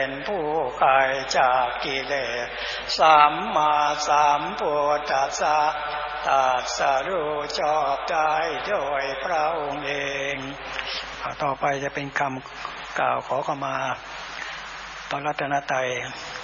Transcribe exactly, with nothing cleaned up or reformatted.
เป็นผู้ไกลจากกิเลสสัมมาสัมพุทธัสสะตรัสรู้ชอบได้โดยพระองค์เองต่อไปจะเป็นคำกล่าวขอเข้ามาพระรัตนตรัย